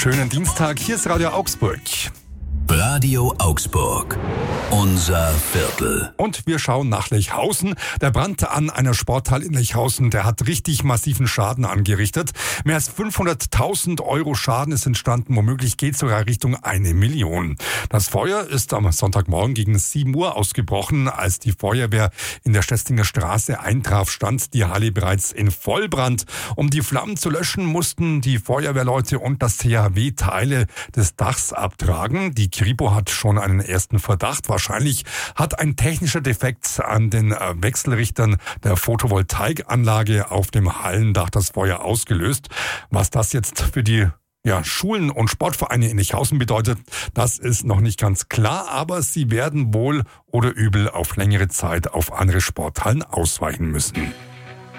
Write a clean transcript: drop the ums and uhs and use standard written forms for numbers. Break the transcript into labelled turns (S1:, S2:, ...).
S1: Schönen Dienstag, hier ist Radio Augsburg.
S2: Radio Augsburg. Unser Viertel.
S1: Und wir schauen nach Lechhausen. Der Brand an einer Sporthalle in Lechhausen, der hat richtig massiven Schaden angerichtet. Mehr als 500.000 Euro Schaden ist entstanden. Womöglich geht sogar Richtung 1 Million. Das Feuer ist am Sonntagmorgen gegen 7 Uhr ausgebrochen. Als die Feuerwehr in der Stestinger Straße eintraf, stand die Halle bereits in Vollbrand. Um die Flammen zu löschen, mussten die Feuerwehrleute und das THW Teile des Dachs abtragen. Die Kripo hat schon einen ersten Verdacht. Wahrscheinlich hat ein technischer Defekt an den Wechselrichtern der Photovoltaikanlage auf dem Hallendach das Feuer ausgelöst. Was das jetzt für die Schulen und Sportvereine in Lechhausen bedeutet, das ist noch nicht ganz klar, aber sie werden wohl oder übel auf längere Zeit auf andere Sporthallen ausweichen müssen.